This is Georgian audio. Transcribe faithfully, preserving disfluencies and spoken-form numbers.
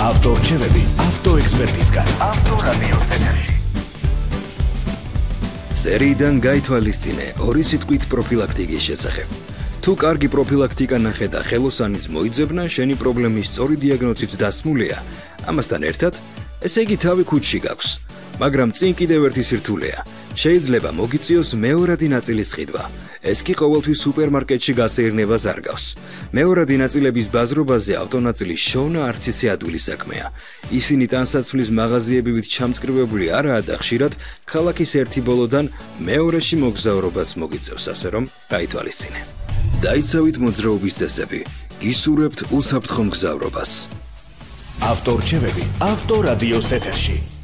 ავტორჩევები ავტოექსპერტისგან. ავტორადიო ეთერში. სერიიდან გაითვალისწინე ორი სიტყვით პროფილაქტიკის შესახებ. თუ კარგი პროფილაქტიკა ნახე და ხელოსანიც მოიძებნა, შენი პრობლემის სწორი დიაგნოზიც დასმულია. ამასთან ერთად, ესე იგი თავი ქუჩში გაქვს. მაგრამ წინ კიდევ ერთი სირთულეა. შეიძლება მოგიწიოს მეორადი ნაწილის ყიდვა. ეს კი ყოველთვის სუპერმარკეტში გასეირნებას არ გავს. მეორადი ნაწილების ბაზრობაზე ავტონაწილის შოვნა არც ისე ადვილი საქმეა. ისინი ტანსაცმლის მაღაზიებივით ჩამწკრივებული არაა და ხშირად ქალაქის ერთი ბოლოდან მეორეში მოგზაურობაც მოგიწევს, ასე რომ გაითვალისწინე. დაიცავით მოძრაობის წესები. გისურვებთ უსაფრთხო მგზავრობას. ავტორჩევები ავტორადიოს ეთერში.